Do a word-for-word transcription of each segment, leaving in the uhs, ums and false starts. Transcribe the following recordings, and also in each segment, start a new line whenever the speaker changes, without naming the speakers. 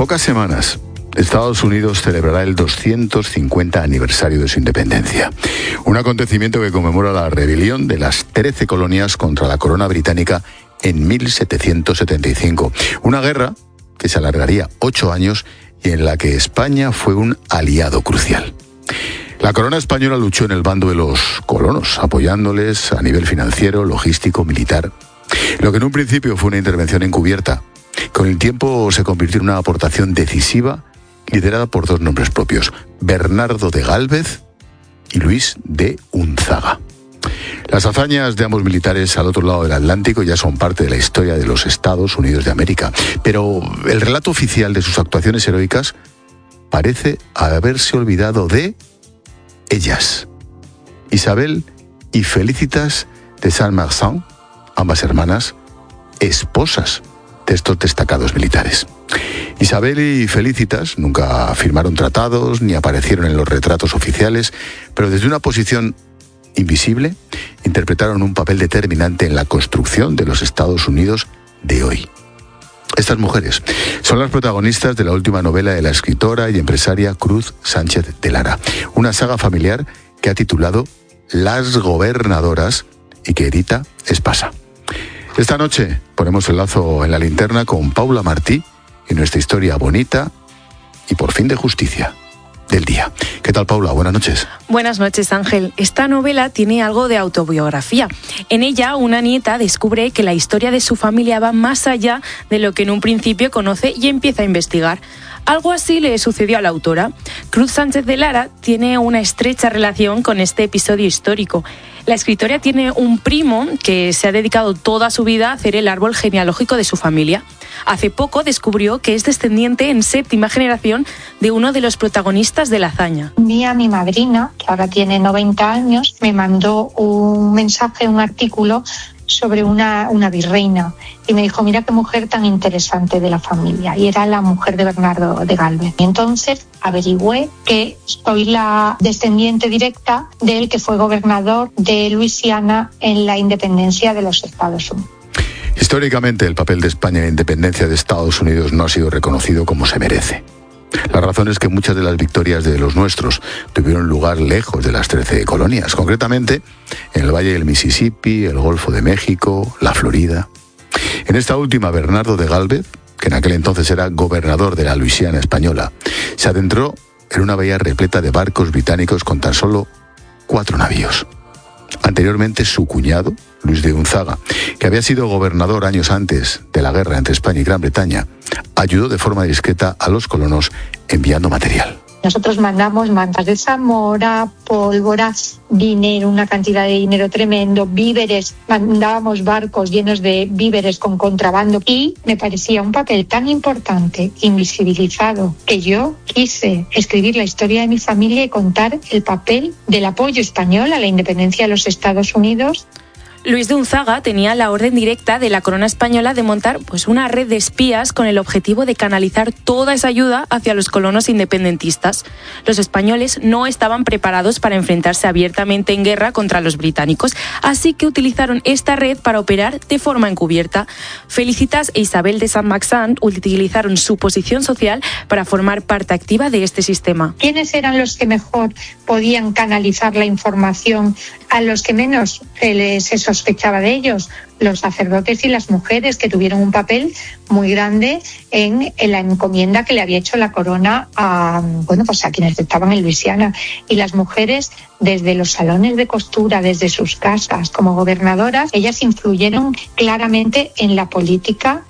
pocas semanas, Estados Unidos celebrará el doscientos cincuenta aniversario de su independencia. Un acontecimiento que conmemora la rebelión de las trece colonias contra la corona británica en mil setecientos setenta y cinco. Una guerra que se alargaría ocho años y en la que España fue un aliado crucial. La corona española luchó en el bando de los colonos, apoyándoles a nivel financiero, logístico, militar. Lo que en un principio fue una intervención encubierta, con el tiempo se convirtió en una aportación decisiva liderada por dos nombres propios, Bernardo de Gálvez y Luis de Unzaga. Las hazañas de ambos militares al otro lado del Atlántico ya son parte de la historia de los Estados Unidos de América, pero el relato oficial de sus actuaciones heroicas parece haberse olvidado de ellas. Isabel y Felicitas de Saint-Marsan, ambas hermanas, esposas de estos destacados militares. Isabel y Felicitas nunca firmaron tratados ni aparecieron en los retratos oficiales, pero desde una posición invisible interpretaron un papel determinante en la construcción de los Estados Unidos de hoy. Estas mujeres son las protagonistas de la última novela de la escritora y empresaria Cruz Sánchez de Lara, una saga familiar que ha titulado Las Gobernadoras y que edita Espasa. Esta noche ponemos el lazo en la linterna con Paula Martí y nuestra historia bonita y por fin de justicia del día. ¿Qué tal, Paula? Buenas noches.
Buenas noches, Ángel. Esta novela tiene algo de autobiografía. En ella, una nieta descubre que la historia de su familia va más allá de lo que en un principio conoce y empieza a investigar. Algo así le sucedió a la autora. Cruz Sánchez de Lara tiene una estrecha relación con este episodio histórico. La escritora tiene un primo que se ha dedicado toda su vida a hacer el árbol genealógico de su familia. Hace poco descubrió que es descendiente en séptima generación de uno de los protagonistas de la hazaña.
Un día mi madrina, que ahora tiene noventa años, me mandó un mensaje, un artículo sobre una, una virreina y me dijo, mira qué mujer tan interesante de la familia, y era la mujer de Bernardo de Gálvez. Y entonces averigüé que soy la descendiente directa del que fue gobernador de Luisiana en la independencia de los Estados Unidos.
Históricamente, el papel de España en la independencia de Estados Unidos no ha sido reconocido como se merece. La razón es que muchas de las victorias de los nuestros tuvieron lugar lejos de las trece colonias, concretamente en el Valle del Mississippi, el Golfo de México, la Florida. En esta última, Bernardo de Gálvez, que en aquel entonces era gobernador de la Luisiana española, se adentró en una bahía repleta de barcos británicos con tan solo cuatro navíos. Anteriormente, su cuñado, Luis de Unzaga, que había sido gobernador años antes de la guerra entre España y Gran Bretaña, ayudó de forma discreta a los colonos enviando material.
Nosotros mandamos mantas de Zamora, pólvora, dinero, una cantidad de dinero tremendo, víveres, mandábamos barcos llenos de víveres con contrabando y me parecía un papel tan importante, invisibilizado, que yo quise escribir la historia de mi familia y contar el papel del apoyo español a la independencia de los Estados Unidos.
Luis de Unzaga tenía la orden directa de la corona española de montar pues, una red de espías con el objetivo de canalizar toda esa ayuda hacia los colonos independentistas. Los españoles no estaban preparados para enfrentarse abiertamente en guerra contra los británicos, así que utilizaron esta red para operar de forma encubierta. Felicitas e Isabel de Saint-Marsan utilizaron su posición social para formar parte activa de este sistema.
¿Quiénes eran los que mejor podían canalizar la información a los que menos se les sospechaba de ellos? Los sacerdotes y las mujeres, que tuvieron un papel muy grande en, en la encomienda que le había hecho la corona a, bueno, pues a quienes estaban en Luisiana. Y las mujeres, desde los salones de costura, desde sus casas como gobernadoras, ellas influyeron claramente en la política.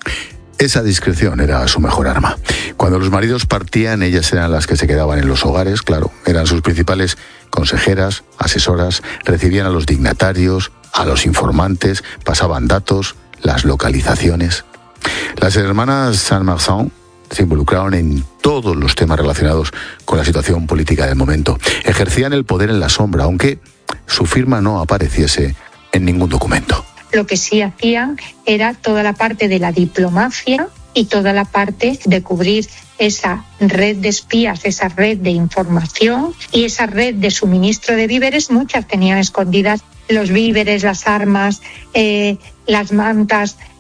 Esa discreción era su mejor arma. Cuando los maridos partían, ellas eran las que se quedaban en los hogares, claro, eran sus principales consejeras, asesoras, recibían a los dignatarios, a los informantes, pasaban datos, las localizaciones. Las hermanas Saint-Marsan se involucraron en todos los temas relacionados con la situación política del momento. Ejercían el poder en la sombra, aunque su firma no apareciese en ningún documento.
Lo que sí hacían era toda la parte de la diplomacia y toda la parte de cubrir esa red de espías, esa red de información y esa red de suministro de víveres. Muchas tenían escondidas los víveres, las armas, eh, las mantas,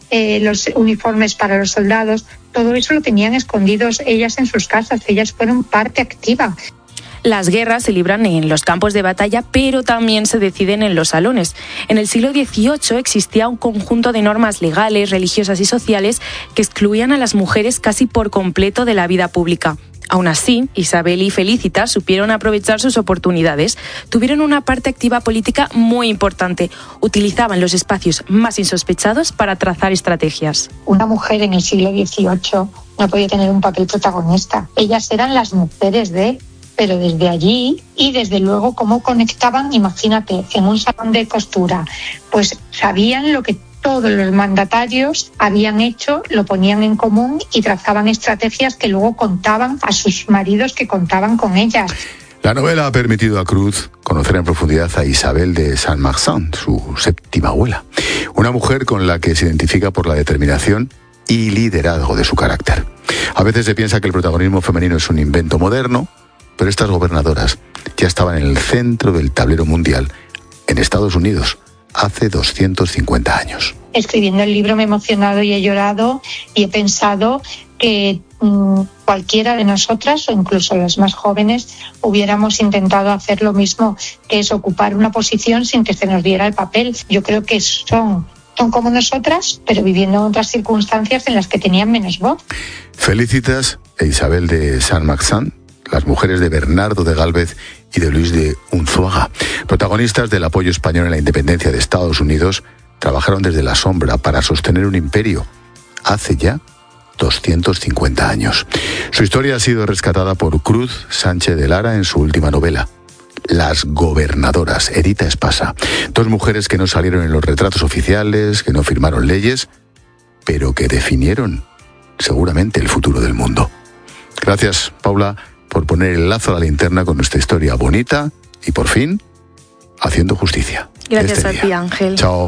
eh, los uniformes para los soldados, todo eso lo tenían escondidos ellas en sus casas, ellas fueron parte activa.
Las guerras se libran en los campos de batalla, pero también se deciden en los salones. En el siglo dieciocho existía un conjunto de normas legales, religiosas y sociales que excluían a las mujeres casi por completo de la vida pública. Aún así, Isabel y Felicitas supieron aprovechar sus oportunidades. Tuvieron una parte activa política muy importante. Utilizaban los espacios más insospechados para trazar estrategias.
Una mujer en el siglo dieciocho no podía tener un papel protagonista. Ellas eran las mujeres de... Pero desde allí y desde luego cómo conectaban, imagínate, en un salón de costura, pues sabían lo que todos los mandatarios habían hecho, lo ponían en común y trazaban estrategias que luego contaban a sus maridos que contaban con ellas.
La novela ha permitido a Cruz conocer en profundidad a Isabel de Saint-Marsan, su séptima abuela, una mujer con la que se identifica por la determinación y liderazgo de su carácter. A veces se piensa que el protagonismo femenino es un invento moderno, pero estas gobernadoras ya estaban en el centro del tablero mundial en Estados Unidos hace doscientos cincuenta años.
Escribiendo el libro me he emocionado y he llorado y he pensado que mmm, cualquiera de nosotras o incluso las más jóvenes hubiéramos intentado hacer lo mismo, que es ocupar una posición sin que se nos diera el papel. Yo creo que son, son como nosotras, pero viviendo en otras circunstancias en las que tenían menos voz.
Felicitas e Isabel de Saint-Marsan, las mujeres de Bernardo de Gálvez y de Luis de Unzuaga, protagonistas del apoyo español en la independencia de Estados Unidos, trabajaron desde la sombra para sostener un imperio hace ya doscientos cincuenta años. Su historia ha sido rescatada por Cruz Sánchez de Lara en su última novela, Las gobernadoras, Edita Espasa. Dos mujeres que no salieron en los retratos oficiales, que no firmaron leyes, pero que definieron seguramente el futuro del mundo. Gracias, Paula, por poner el lazo a la linterna con nuestra historia bonita y, por fin, haciendo justicia.
Gracias
este
a
día.
ti, Ángel.
Chao.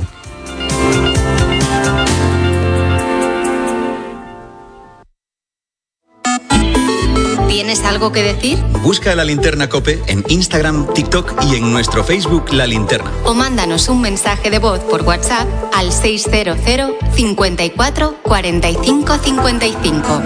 ¿Tienes algo que decir?
Busca La Linterna COPE en Instagram, TikTok y en nuestro Facebook La Linterna.
O mándanos un mensaje de voz por WhatsApp al seis cero cero, cincuenta y cuatro, cuarenta y cinco, cincuenta y cinco.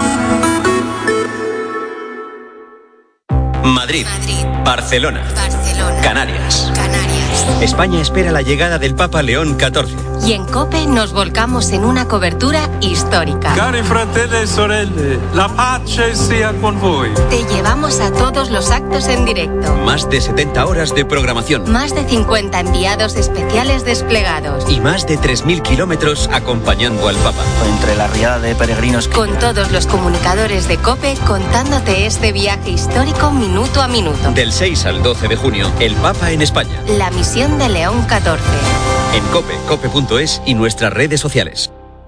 Madrid,
Madrid,
Barcelona,
Barcelona,
Canarias.
Canarias.
España espera la llegada del Papa León catorce.
Y en COPE nos volcamos en una cobertura histórica.
Cari fratelli e sorelle, la pace sia con voi.
Te llevamos a todos los actos en directo.
Más de setenta horas de programación.
Más de cincuenta enviados especiales desplegados.
Y más de tres mil kilómetros acompañando al Papa.
Entre la riada de peregrinos. Que...
Con todos los comunicadores de COPE contándote este viaje histórico minuto a minuto.
Del seis al doce de junio, el Papa en España.
La misión de León catorce.
En COPE, cope punto es y nuestras redes sociales.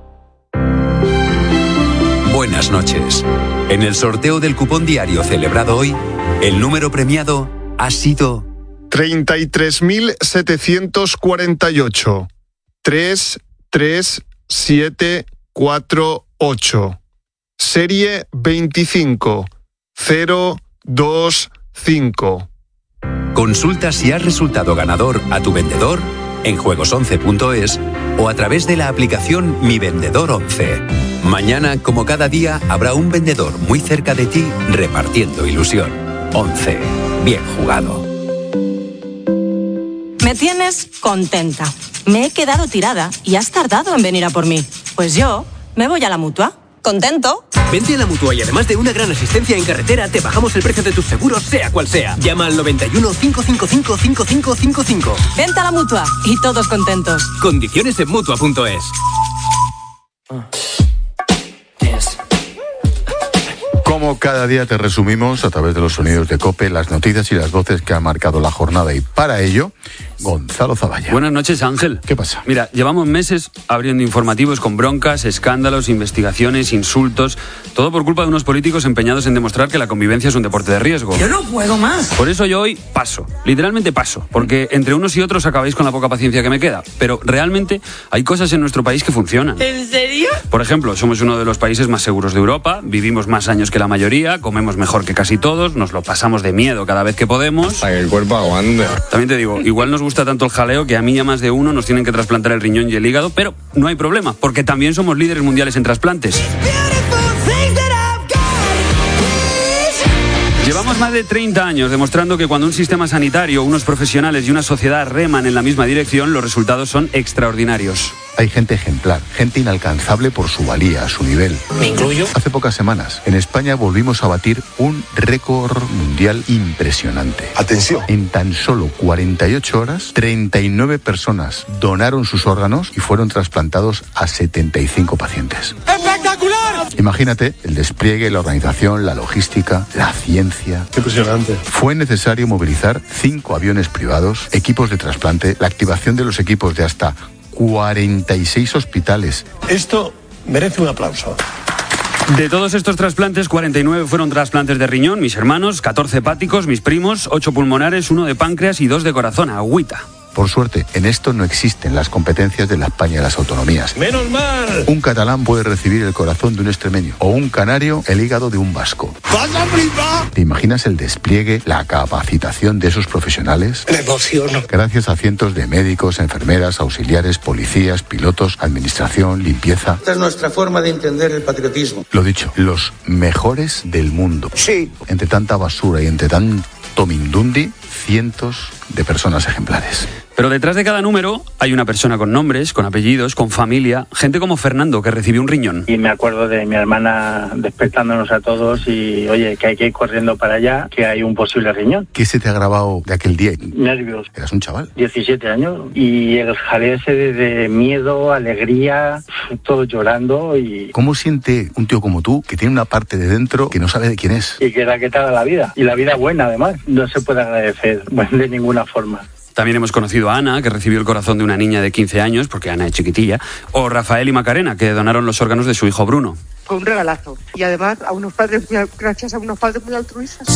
Buenas noches. En el sorteo del cupón diario celebrado hoy, el número premiado ha sido
treinta y tres mil setecientos cuarenta y ocho. tres tres siete cuatro ocho. Serie veinticinco cero dos cinco.
Consulta si has resultado ganador a tu vendedor en juegos once punto es o a través de la aplicación Mi Vendedor once. Mañana, como cada día, habrá un vendedor muy cerca de ti repartiendo ilusión. once. Bien jugado.
Me tienes contenta. Me he quedado tirada y has tardado en venir a por mí. Pues yo me voy a la Mutua. ¿Contento?
Vente a la Mutua y además de una gran asistencia en carretera, te bajamos el precio de tus seguros, sea cual sea. Llama al noventa y uno, cinco cinco cinco, cinco cinco cinco cinco.
Vente a la Mutua y todos contentos.
Condiciones en Mutua punto es.
Como cada día te resumimos a través de los sonidos de COPE las noticias y las voces que han marcado la jornada, y para ello, Gonzalo Zavalla.
Buenas noches, Ángel.
¿Qué pasa?
Mira, llevamos meses abriendo informativos con broncas, escándalos, investigaciones, insultos, todo por culpa de unos políticos empeñados en demostrar que la convivencia es un deporte de riesgo.
Yo no puedo más.
Por eso yo hoy paso, literalmente paso, porque entre unos y otros acabáis con la poca paciencia que me queda, pero realmente hay cosas en nuestro país que funcionan.
¿En serio?
Por ejemplo, somos uno de los países más seguros de Europa, vivimos más años que la mayoría, comemos mejor que casi todos, nos lo pasamos de miedo cada vez que podemos.
Para que el cuerpo aguante.
También te digo, igual nos gusta tanto el jaleo que a mí y a más de uno nos tienen que trasplantar el riñón y el hígado, pero no hay problema, porque también somos líderes mundiales en trasplantes. Llevamos más de treinta años demostrando que cuando un sistema sanitario, unos profesionales y una sociedad reman en la misma dirección, los resultados son extraordinarios.
Hay gente ejemplar, gente inalcanzable por su valía, su nivel.
¿Me incluyo?
Hace pocas semanas, en España volvimos a batir un récord mundial impresionante.
Atención.
En tan solo cuarenta y ocho horas, treinta y nueve personas donaron sus órganos y fueron trasplantados a setenta y cinco pacientes.
¡Espectacular!
Imagínate el despliegue, la organización, la logística, la ciencia.
Impresionante.
Fue necesario movilizar cinco aviones privados, equipos de trasplante, la activación de los equipos de hasta cuarenta y seis hospitales.
Esto merece un aplauso.
De todos estos trasplantes, cuarenta y nueve fueron trasplantes de riñón, mis hermanos, catorce hepáticos, mis primos, ocho pulmonares, uno de páncreas y dos de corazón, agüita.
Por suerte, en esto no existen las competencias de la España de las autonomías.
¡Menos mal!
Un catalán puede recibir el corazón de un extremeño o un canario el hígado de un vasco.
¡Vas a flipar!
¿Te imaginas el despliegue, la capacitación de esos profesionales?
Me emociono.
Gracias a cientos de médicos, enfermeras, auxiliares, policías, pilotos, administración, limpieza.
Esta es nuestra forma de entender el patriotismo.
Lo dicho, los mejores del mundo.
Sí.
Entre tanta basura y entre tanto mindundi, cientos de personas ejemplares.
Pero detrás de cada número hay una persona con nombres, con apellidos, con familia, gente como Fernando, que recibió un riñón.
Y me acuerdo de mi hermana despertándonos a todos y, oye, que hay que ir corriendo para allá, que hay un posible riñón.
¿Qué se te ha grabado de aquel día?
Nervios.
Eras un chaval.
diecisiete años. Y el jaleo ese de, de miedo, alegría, todo llorando y...
¿Cómo siente un tío como tú, que tiene una parte de dentro que no sabe de quién es?
Y que da que tal la vida. Y la vida buena, además. No se puede agradecer de ninguna forma.
También hemos conocido a Ana, que recibió el corazón de una niña de quince años, porque Ana es chiquitilla, o Rafael y Macarena, que donaron los órganos de su hijo Bruno.
Fue un regalazo. Y además, a unos padres muy, gracias a unos padres muy altruistas.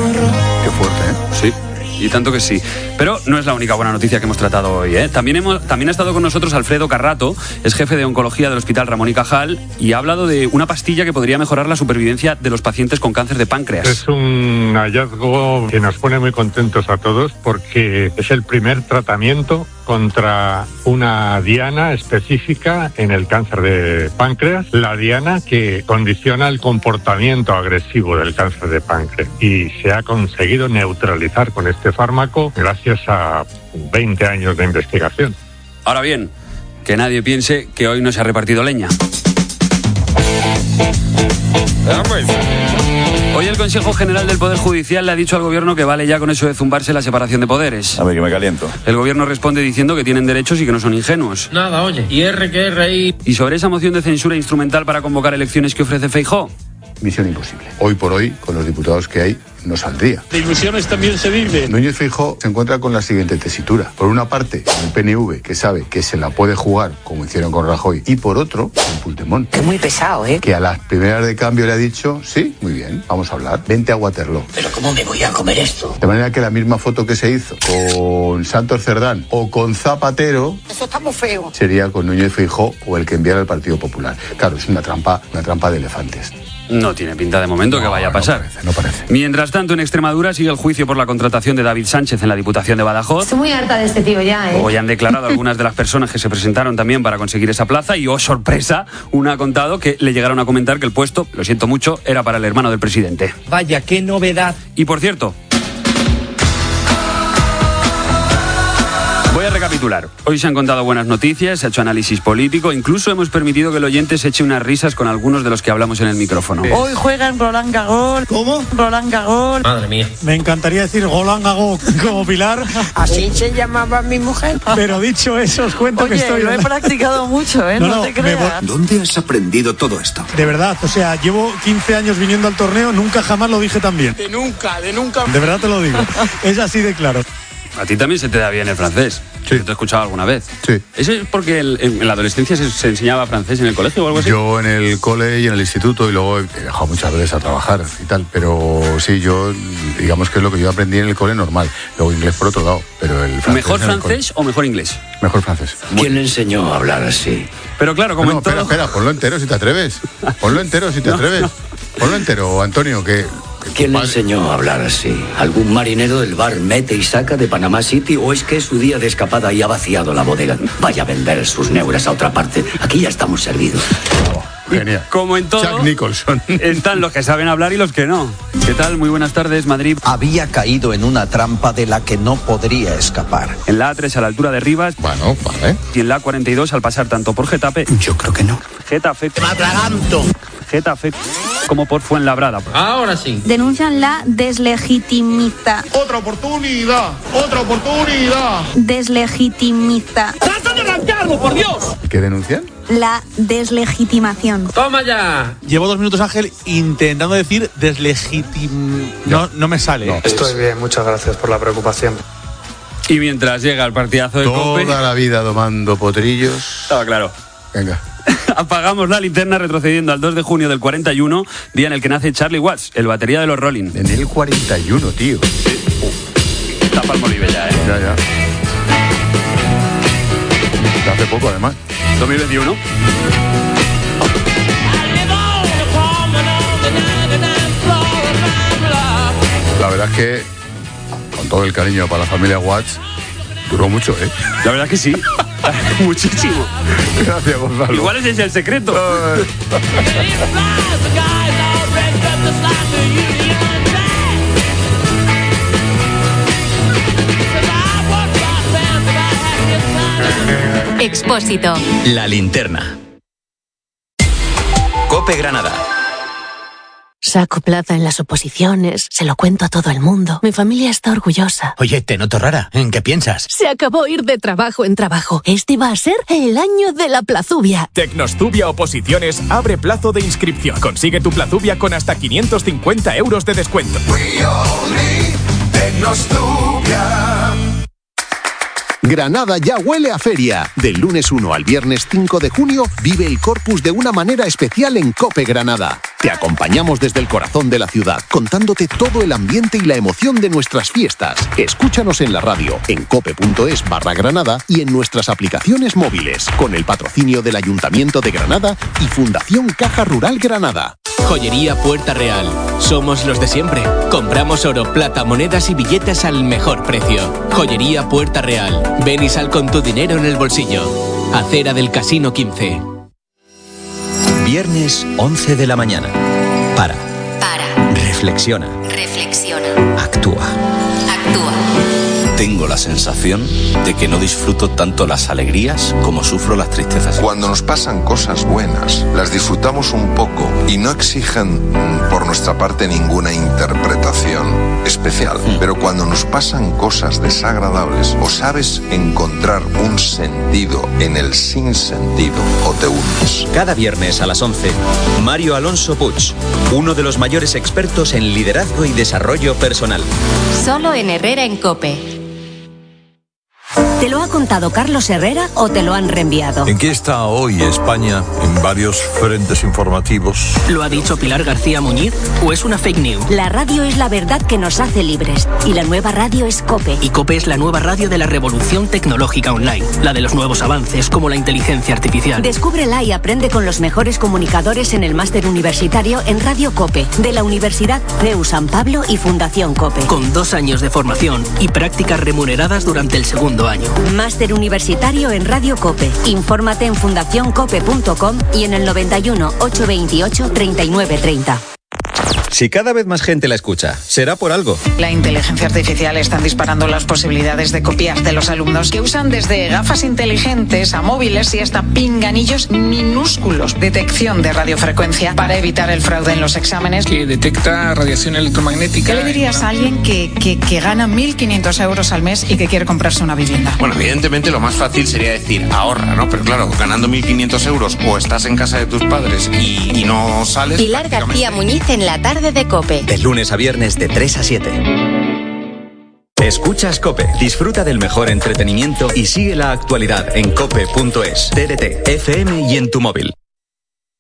Qué fuerte, ¿eh?
Sí. Y tanto que sí. Pero no es la única buena noticia que hemos tratado hoy, ¿eh? También, hemos, también ha estado con nosotros Alfredo Carrato, es jefe de oncología del Hospital Ramón y Cajal, y ha hablado de una pastilla que podría mejorar la supervivencia de los pacientes con cáncer de páncreas.
Es un hallazgo que nos pone muy contentos a todos porque es el primer tratamiento contra una diana específica en el cáncer de páncreas, la diana que condiciona el comportamiento agresivo del cáncer de páncreas, y se ha conseguido neutralizar con este fármaco gracias a veinte años de investigación.
Ahora bien, que nadie piense que hoy no se ha repartido leña. Hoy el Consejo General del Poder Judicial le ha dicho al Gobierno que vale ya con eso de zumbarse la separación de poderes.
A ver, que me caliento.
El Gobierno responde diciendo que tienen derechos y que no son ingenuos.
Nada, oye, y R que R I.
¿Y sobre esa moción de censura instrumental para convocar elecciones que ofrece Feijóo?
Misión imposible. Hoy por hoy, con los diputados que hay, no saldría.
De ilusiones también se vive.
Núñez Feijóo se encuentra con la siguiente tesitura. Por una parte, el P N V, que sabe que se la puede jugar, como hicieron con Rajoy, y por otro, el Puigdemont.
Es muy pesado, ¿eh?
Que a las primeras de cambio le ha dicho, sí, muy bien, vamos a hablar, vente a Waterloo.
Pero ¿cómo me voy a comer esto?
De manera que la misma foto que se hizo con Santos Cerdán o con Zapatero...
Eso está muy feo.
...sería con Núñez Feijóo o el que enviara al Partido Popular. Claro, es una trampa, una trampa de elefantes.
No tiene pinta de momento no, que vaya a pasar.
No parece, no parece.
Mientras tanto, en Extremadura sigue el juicio por la contratación de David Sánchez en la Diputación de Badajoz.
Estoy muy harta de este tío ya, ¿eh?
Hoy han declarado algunas de las personas que se presentaron también para conseguir esa plaza y, oh sorpresa, una ha contado que le llegaron a comentar que el puesto, lo siento mucho, era para el hermano del presidente.
Vaya, qué novedad.
Y por cierto... Voy a recapitular. Hoy se han contado buenas noticias, se ha hecho análisis político, incluso hemos permitido que el oyente se eche unas risas con algunos de los que hablamos en el micrófono.
Hoy juega en Roland Garros.
¿Cómo?
Roland Garros.
Madre mía.
Me encantaría decir Roland Garros como Pilar.
Así se llamaba mi mujer.
Pero dicho eso, os cuento
Oye,
que estoy...
lo he practicado mucho, ¿eh? No, no, no te creas.
¿Dónde has aprendido todo esto?
De verdad, o sea, llevo quince años viniendo al torneo, nunca jamás lo dije tan bien.
De nunca, de nunca.
De verdad te lo digo. Es así de claro.
A ti también se te da bien el francés. Sí. ¿Te he escuchado alguna vez?
Sí.
¿Eso es porque el, en la adolescencia se, se enseñaba francés en el colegio o algo así?
Yo en el cole y en el instituto, y luego he dejado muchas veces a trabajar y tal, pero sí, yo, digamos que es lo que yo aprendí en el cole normal. Luego inglés por otro lado, pero el francés...
¿Mejor francés o mejor inglés?
Mejor francés.
¿Quién le enseñó a hablar así?
Pero claro, como
no,
en todo...
espera, espera, ponlo entero si te atreves. Ponlo entero si te no, atreves. No. Ponlo entero, Antonio, que
¿Quién le enseñó a hablar así? ¿Algún marinero del bar Mete y Saca de Panamá City o es que es su día de escapada y ha vaciado la bodega? Vaya a vender sus neuras a otra parte. Aquí ya estamos servidos.
Genial.
Como en todo,
Jack Nicholson.
Están los que saben hablar y los que no. ¿Qué tal? Muy buenas tardes, Madrid.
Había caído en una trampa de la que no podría escapar.
En la A tres a la altura de Rivas.
Bueno, vale.
Y en la A cuarenta y dos al pasar tanto por Getafe.
Yo creo que no.
Getafe.
¡Me atraganto!
Getafe como por Fuenlabrada.
Ahora sí.
Denuncian la deslegitimiza.
Otra oportunidad, otra oportunidad.
Deslegitimiza.
¡Trata de blanquearlo, por Dios!
¿Qué denuncian?
La deslegitimación.
¡Toma ya!
Llevo dos minutos, Ángel, intentando decir deslegitim... No, no me sale.
No.
Estoy bien, muchas gracias por la preocupación.
Y mientras llega el partidazo de Cope...
Toda la vida domando potrillos.
Estaba claro.
Venga.
Apagamos la linterna retrocediendo al dos de junio del cuarenta y uno, día en el que nace Charlie Watts, el batería de los Rolling.
En el cuarenta y uno, tío.
Sí. Uh, está Palmolive ya, ¿eh?
Ya, ya. Hace poco, además.
dos mil veintiuno.
La verdad es que, con todo el cariño para la familia Watts, duró mucho, ¿eh?
La verdad es que sí. Muchísimo.
Gracias, Gonzalo.
Igual ese es el secreto.
Expósito.
La linterna. Cope Granada.
Saco plaza en las oposiciones, se lo cuento a todo el mundo. Mi familia está orgullosa.
Oye, te noto rara. ¿En qué piensas?
Se acabó ir de trabajo en trabajo. Este va a ser el año de la plazubia.
Tecnostubia Oposiciones abre plazo de inscripción. Consigue tu plazubia con hasta quinientos cincuenta euros de descuento.
Tecnostubia. Granada ya huele a feria. Del lunes uno al viernes cinco de junio, vive el Corpus de una manera especial en Cope Granada. Te acompañamos desde el corazón de la ciudad, contándote todo el ambiente y la emoción de nuestras fiestas. Escúchanos en la radio, en cope.es barra Granada y en nuestras aplicaciones móviles, con el patrocinio del Ayuntamiento de Granada y Fundación Caja Rural Granada.
Joyería Puerta Real. Somos los de siempre. Compramos oro, plata, monedas y billetes al mejor precio. Joyería Puerta Real. Ven y sal con tu dinero en el bolsillo. Acera del Casino quince.
Viernes once de la mañana. Para.
Para.
Reflexiona.
Reflexiona.
Actúa.
Actúa.
Tengo la sensación de que no disfruto tanto las alegrías como sufro las tristezas.
Cuando nos pasan cosas buenas, las disfrutamos un poco y no exigen por nuestra parte ninguna interpretación especial. Mm. Pero cuando nos pasan cosas desagradables, o sabes encontrar un sentido en el sinsentido o te hundes.
Cada viernes a las once, Mario Alonso Puig, uno de los mayores expertos en liderazgo y desarrollo personal.
Solo en Herrera en Cope.
¿Te lo ha contado Carlos Herrera o te lo han reenviado?
¿En qué está hoy España en varios frentes informativos?
¿Lo ha dicho Pilar García Muñiz o es una fake news?
La radio es la verdad que nos hace libres y la nueva radio es COPE.
Y COPE es la nueva radio de la revolución tecnológica online, la de los nuevos avances como la inteligencia artificial.
Descúbrela y aprende con los mejores comunicadores en el máster universitario en Radio COPE de la Universidad C E U San Pablo y Fundación COPE.
Con dos años de formación y prácticas remuneradas durante el segundo año.
Máster universitario en Radio COPE. Infórmate en fundación cope punto com y en el noventa y uno, ochocientos veintiocho, treinta y nueve treinta.
Si cada vez más gente la escucha, será por algo.
La inteligencia artificial está disparando las posibilidades de copiar de los alumnos que usan desde gafas inteligentes a móviles y hasta pinganillos minúsculos. Detección de radiofrecuencia para evitar el fraude en los exámenes.
Que detecta radiación electromagnética.
¿Qué le dirías a alguien que, que, que gana mil quinientos euros al mes y que quiere comprarse una vivienda?
Bueno, evidentemente lo más fácil sería decir ahorra, ¿no? Pero claro, ganando mil quinientos euros o estás en casa de tus padres y, y no sales...
Pilar García Muñiz en la tarde de COPE.
De lunes a viernes de tres a siete. Escuchas COPE, disfruta del mejor entretenimiento y sigue la actualidad en cope punto es, T D T, F M y en tu móvil.